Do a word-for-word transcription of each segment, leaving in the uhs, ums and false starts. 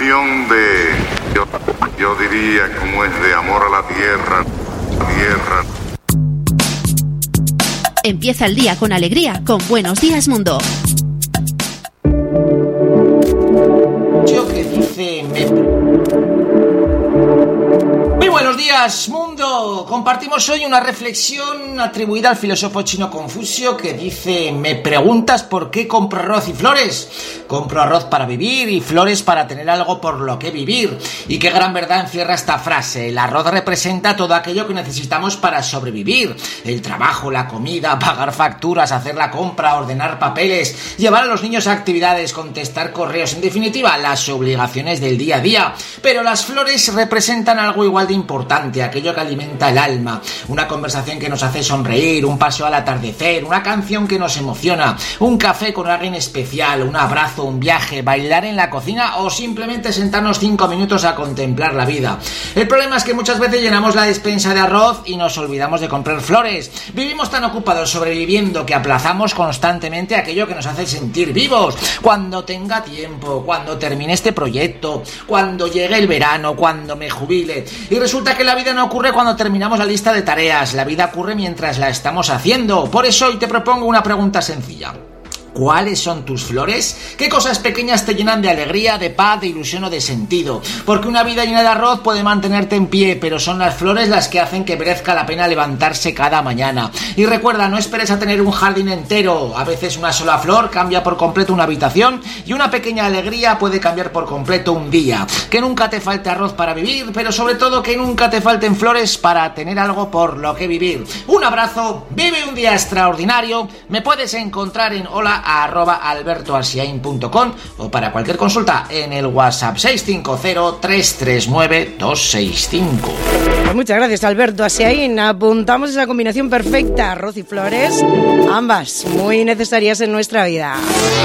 canción de, yo, yo diría como es de amor a la tierra, tierra. Empieza el día con alegría, con Buenos Días Mundo. Yo que dice me... Muy buenos días, mundo. Compartimos hoy una reflexión atribuida al filósofo chino Confucio que dice: me preguntas por qué compro arroz y flores. Compro arroz para vivir y flores para tener algo por lo que vivir. Y qué gran verdad encierra esta frase. El arroz representa todo aquello que necesitamos para sobrevivir: el trabajo, la comida, pagar facturas, hacer la compra, ordenar papeles, llevar a los niños a actividades, contestar correos, en definitiva, las obligaciones del día a día. Pero las flores representan algo igual de importante, aquello que alimenta el alma, una conversación que nos hace sonreír, un paseo al atardecer, una canción que nos emociona, un café con alguien especial, un abrazo, un viaje, bailar en la cocina o simplemente sentarnos cinco minutos a contemplar la vida. El problema es que muchas veces llenamos la despensa de arroz y nos olvidamos de comprar flores. Vivimos tan ocupados sobreviviendo que aplazamos constantemente aquello que nos hace sentir vivos. Cuando tenga tiempo, cuando termine este proyecto, cuando llegue el verano, cuando me jubile. Y resulta que la vida no ocurre cuando terminamos la lista de tareas, la vida ocurre mientras la estamos haciendo. Por eso hoy te propongo una pregunta sencilla. ¿Cuáles son tus flores? ¿Qué cosas pequeñas te llenan de alegría, de paz, de ilusión o de sentido? Porque una vida llena de arroz puede mantenerte en pie, pero son las flores las que hacen que merezca la pena levantarse cada mañana. Y recuerda, no esperes a tener un jardín entero. A veces una sola flor cambia por completo una habitación y una pequeña alegría puede cambiar por completo un día. Que nunca te falte arroz para vivir, pero sobre todo que nunca te falten flores para tener algo por lo que vivir. Un abrazo, vive un día extraordinario. Me puedes encontrar en hola arroba albertoasiain punto com o para cualquier consulta en el WhatsApp seis cinco cero, tres tres nueve, dos seis cinco. Pues muchas gracias, Alberto Asiain. Apuntamos esa combinación perfecta, arroz y flores, ambas muy necesarias en nuestra vida.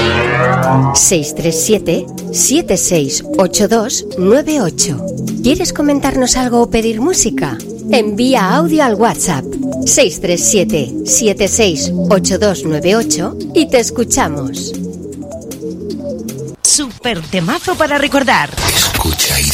seis tres siete, siete seis ocho dos nueve ocho. ¿Quieres comentarnos algo o pedir música? Envía audio al WhatsApp seis tres siete, siete seis ocho dos nueve ocho y te escuchamos. Super temazo para recordar.